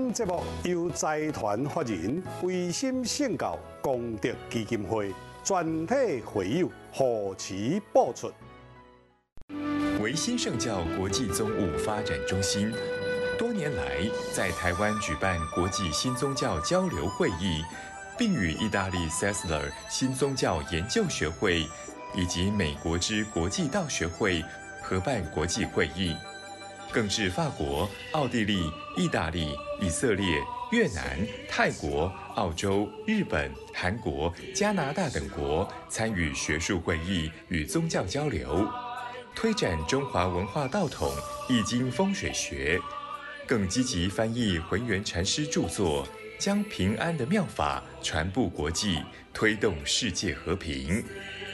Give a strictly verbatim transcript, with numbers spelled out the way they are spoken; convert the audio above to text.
本节目由财团法人维心圣教功德基金会全体会友贺齐播出。 维新圣教国际宗务发展中心多年来在台湾举办国际新宗教交流会议，并与意大利 Sessler 新宗教研究学会以及美国之国际道学会合办国际会议，更至法国、奥地利、意大利、以色列、越南、泰国、澳洲、日本、韩国、加拿大等国参与学术会议与宗教交流，推展中华文化道统、易经风水学，更积极翻译浑元禅师著作，将平安的妙法传布国际，推动世界和平。